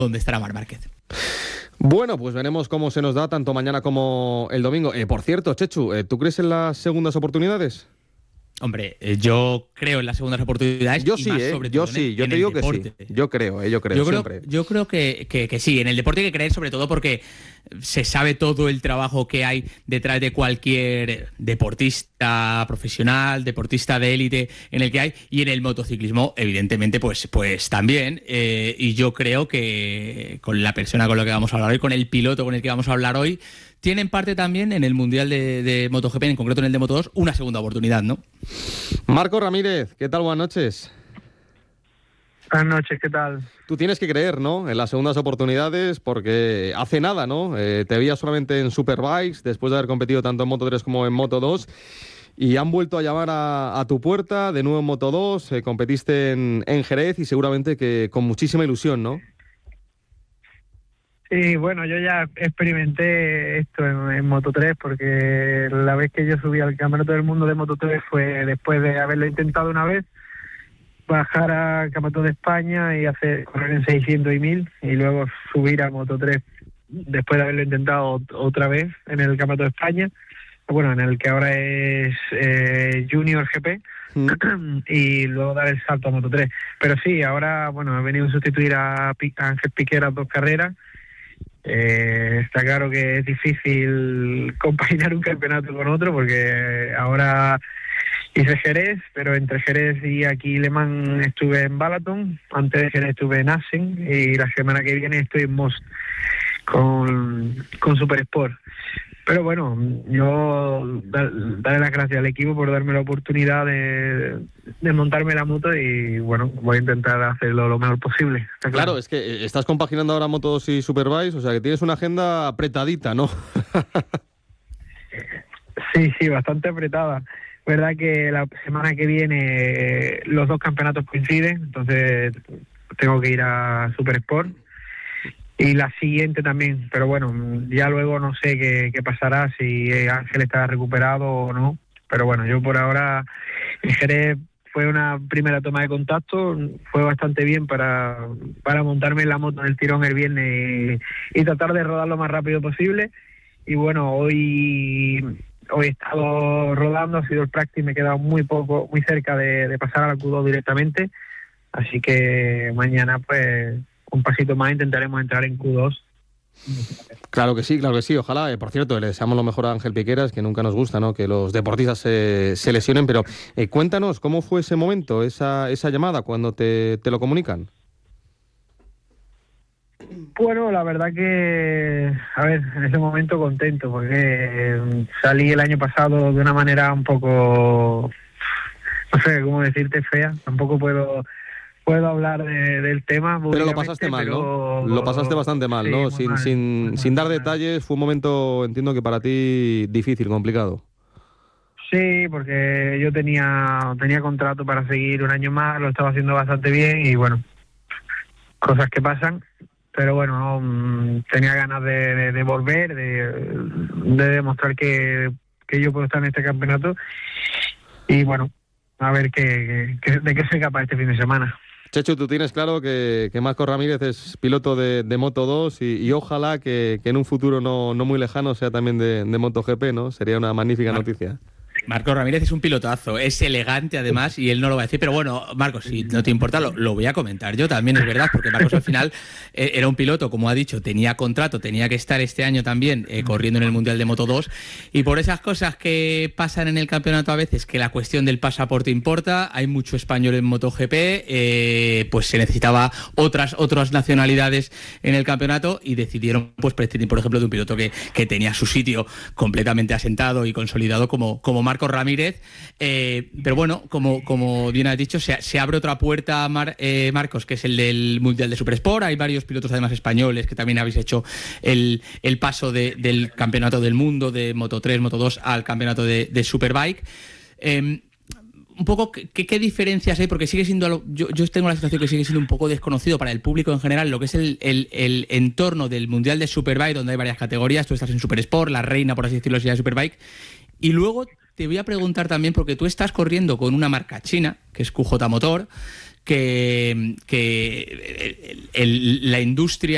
dónde estará Marc Márquez. Bueno, pues veremos cómo se nos da tanto mañana como el domingo. Por cierto, Chechu, ¿tú crees en las segundas oportunidades? Hombre, yo creo en las segundas oportunidades. Yo y sí, más sobre yo todo sí, yo te digo que sí. Yo creo siempre. Yo creo que sí. En el deporte hay que creer, sobre todo porque se sabe todo el trabajo que hay detrás de cualquier deportista profesional, deportista de élite en el que hay, y en el motociclismo, evidentemente, pues también. Y yo creo que con la persona con la que vamos a hablar hoy, con el piloto con el que vamos a hablar hoy, tienen parte también en el Mundial de MotoGP, en concreto en el de Moto2, una segunda oportunidad, ¿no? Marco Ramírez, ¿qué tal? Buenas noches. Buenas noches, ¿qué tal? Tú tienes que creer, ¿no?, en las segundas oportunidades, porque hace nada, ¿no? Te veías solamente en Superbikes, después de haber competido tanto en Moto3 como en Moto2, y han vuelto a llamar a tu puerta, de nuevo en Moto2, competiste en Jerez y seguramente que con muchísima ilusión, ¿no? Sí, bueno, yo ya experimenté esto en Moto3, porque la vez que yo subí al Campeonato del Mundo de Moto3 fue después de haberlo intentado una vez, bajar al Campeonato de España y correr en 600 y 1000, y luego subir a Moto3 después de haberlo intentado otra vez en el Campeonato de España, bueno, en el que ahora es Junior GP, y luego dar el salto a Moto3. Pero sí, ahora, bueno, he venido a sustituir a Ángel Piqueras 2 carreras. Está claro que es difícil compaginar un campeonato con otro, porque ahora hice Jerez, pero entre Jerez y aquí Le Mans estuve en Balaton, antes de Jerez estuve en Assen, y la semana que viene estoy en Most con Super Sport. Pero bueno, yo daré las gracias al equipo por darme la oportunidad de montarme la moto, y bueno, voy a intentar hacerlo lo mejor posible. Claro, es que estás compaginando ahora Moto2 y Superbikes, o sea que tienes una agenda apretadita, ¿no? Sí, bastante apretada. Verdad que la semana que viene los dos campeonatos coinciden, entonces tengo que ir a Super Sport. Y la siguiente también, pero bueno, ya luego no sé qué pasará, si Ángel está recuperado o no. Pero bueno, yo por ahora en Jerez fue una primera toma de contacto, fue bastante bien para montarme en la moto en el tirón el viernes y tratar de rodar lo más rápido posible. Y bueno, hoy he estado rodando, ha sido el practice, me he quedado muy cerca de pasar a la Q2 directamente. Así que mañana, pues, un pasito más intentaremos entrar en Q2. Claro que sí, ojalá. Por cierto, le deseamos lo mejor a Ángel Piqueras, que nunca nos gusta, ¿no?, que los deportistas se lesionen, pero cuéntanos, ¿cómo fue ese momento, esa llamada, cuando te lo comunican? Bueno, la verdad que, a ver, en ese momento contento, porque salí el año pasado de una manera un poco, no sé cómo decirte, fea. Tampoco puedo hablar del tema. Pero lo pasaste mal, ¿no? Lo pasaste bastante mal, sí, ¿no? Sin dar detalles, fue un momento, entiendo que para ti difícil, complicado. Sí, porque yo tenía contrato para seguir un año más, lo estaba haciendo bastante bien y bueno, cosas que pasan. Pero bueno, tenía ganas de volver, de demostrar que yo puedo estar en este campeonato. Y bueno, a ver de qué soy capaz este fin de semana. Chechu, tú tienes claro que Marco Ramírez es piloto de Moto2 y ojalá que en un futuro no muy lejano sea también de MotoGP, ¿no? Sería una magnífica noticia. Marco Ramírez es un pilotazo, es elegante además, y él no lo va a decir, pero bueno, Marcos, si no te importa, lo voy a comentar yo también, es verdad, porque Marcos al final era un piloto, como ha dicho, tenía contrato, tenía que estar este año también corriendo en el Mundial de Moto2, y por esas cosas que pasan en el campeonato a veces, que la cuestión del pasaporte importa, hay mucho español en MotoGP, pues se necesitaba otras nacionalidades en el campeonato, y decidieron pues prescindir, por ejemplo, de un piloto que tenía su sitio completamente asentado y consolidado como Marcos Ramírez, pero bueno, como bien has dicho, se abre otra puerta, Marcos, que es el del Mundial de Supersport. Hay varios pilotos además españoles que también habéis hecho el paso del Campeonato del Mundo de Moto3, Moto2 al Campeonato de Superbike. Un poco, ¿qué diferencias hay? Porque sigue siendo, yo tengo la sensación que sigue siendo un poco desconocido para el público en general lo que es el entorno del Mundial de Superbike, donde hay varias categorías. Tú estás en Supersport, la reina, por así decirlo, sería Superbike. Y luego te voy a preguntar también, porque tú estás corriendo con una marca china, que es QJ Motor, que la industria